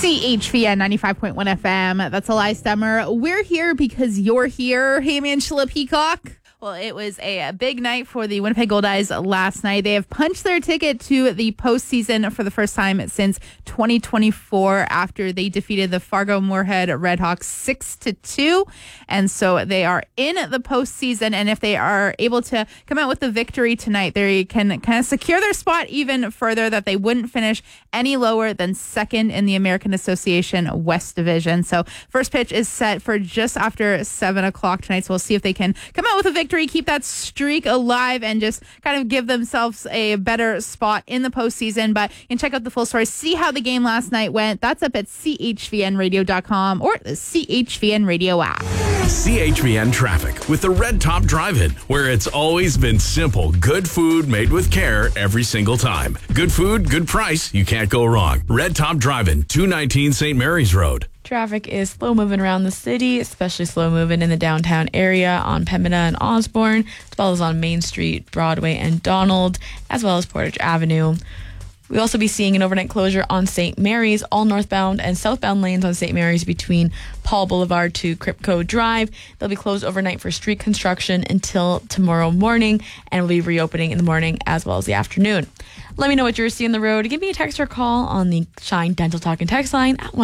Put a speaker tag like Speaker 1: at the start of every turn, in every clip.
Speaker 1: CHVN 95.1 FM. That's Eli Stemmer. We're here because you're here. Hey, Angela Peacock. Well, it was a big night for the Winnipeg Goldeyes last night. They have punched their ticket to the postseason for the first time since 2024 after they defeated the Fargo-Moorhead Redhawks 6-2. And so they are in the postseason. And if they are able to come out with the victory tonight, they can kind of secure their spot even further, that they wouldn't finish any lower than second in the American Association West Division. So first pitch is set for just after 7 o'clock tonight. So we'll see if they can come out with a victory, keep that streak alive, and just kind of give themselves a better spot in the postseason. But you can check out the full story, see how the game last night went. That's up at chvnradio.com or the CHVN Radio app.
Speaker 2: CHVN Traffic with the Red Top Drive-In, where it's always been simple. Good food made with care every single time. Good food, good price. You can't go wrong. Red Top Drive-In, 219 St. Mary's Road.
Speaker 3: Traffic is slow moving around the city, especially slow moving in the downtown area on Pembina and Osborne, as well as on Main Street, Broadway, and Donald, as well as Portage Avenue. We'll also be seeing an overnight closure on St. Mary's. All northbound and southbound lanes on St. Mary's between Paul Boulevard to Kripko Drive. They'll be closed overnight for street construction until tomorrow morning, and will be reopening in the morning as well as the afternoon. Let me know what you're seeing on the road. Give me a text or call on the Shine Dental Talk and text line at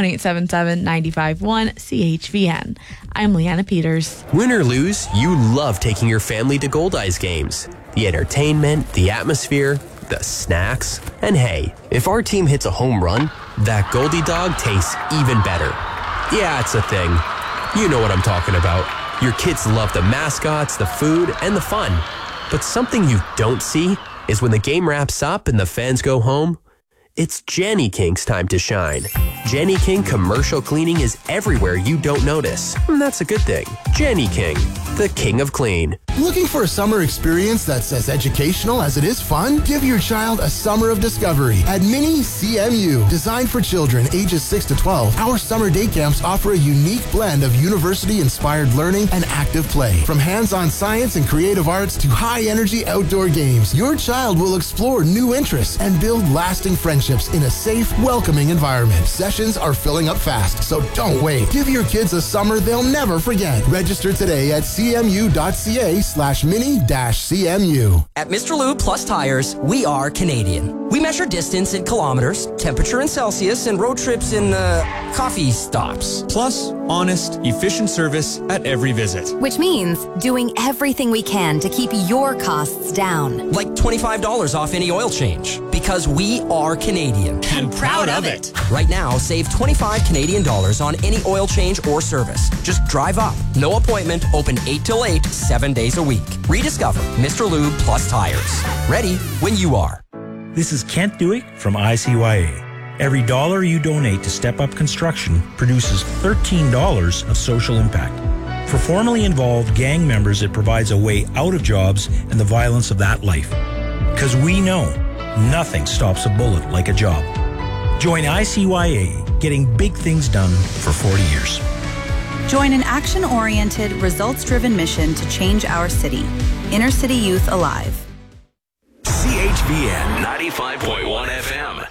Speaker 3: 1-877-951-CHVN. I'm Leanna Peters.
Speaker 4: Win or lose, you love taking your family to Goldeyes games. The entertainment, the atmosphere, the snacks. And hey, if our team hits a home run, that Goldie dog tastes even better. Yeah, it's a thing. You know what I'm talking about. Your kids love the mascots, the food, and the fun. But something you don't see is when the game wraps up and the fans go home, it's Jenny King's time to shine. Jenny King commercial cleaning is everywhere you don't notice. And that's a good thing. Jenny King, the king of clean.
Speaker 5: Looking for a summer experience that's as educational as it is fun? Give your child a summer of discovery at Mini CMU. Designed for children ages 6 to 12, our summer day camps offer a unique blend of university-inspired learning and active play. From hands-on science and creative arts to high-energy outdoor games, your child will explore new interests and build lasting friendships in a safe, welcoming environment. Sessions are filling up fast, so don't wait. Give your kids a summer they'll never forget. Register today at cmu.ca/mini-cmu.
Speaker 6: At Mr. Lube Plus Tires, we are Canadian. We measure distance in kilometers, temperature in Celsius, and road trips in, coffee stops.
Speaker 7: Plus, honest, efficient service at every visit.
Speaker 8: Which means doing everything we can to keep your costs down.
Speaker 6: Like $25 off any oil change. Because we are Canadian.
Speaker 7: And proud of it.
Speaker 6: Right now, save 25 Canadian dollars on any oil change or service. Just drive up. No appointment. Open 8 till 8, 7 days a week. Rediscover Mr. Lube Plus Tires. Ready when you are.
Speaker 9: This is Kent Dewick from ICYA. Every dollar you donate to Step Up Construction produces $13 of social impact. For formerly involved gang members, it provides a way out of jobs and the violence of that life. Because we know nothing stops a bullet like a job. Join ICYA, getting big things done for 40 years.
Speaker 10: Join an action-oriented, results-driven mission to change our city. Inner City Youth Alive.
Speaker 2: CHVN 95.1 FM.